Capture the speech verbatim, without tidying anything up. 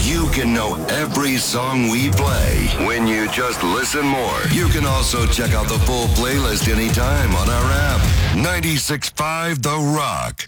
You can know every song we play when you just listen more. You can also check out the full playlist anytime on our app. ninety-six point five The Rock.